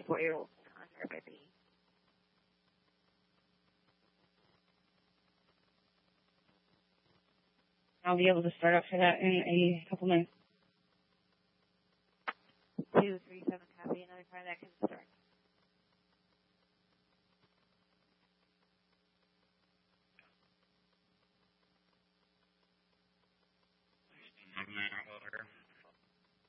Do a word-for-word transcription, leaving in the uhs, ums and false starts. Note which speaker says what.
Speaker 1: twenty-four-year-old under by B.
Speaker 2: I'll be able to start up for that in a couple minutes.
Speaker 1: two three seven, copy. Another car that can start.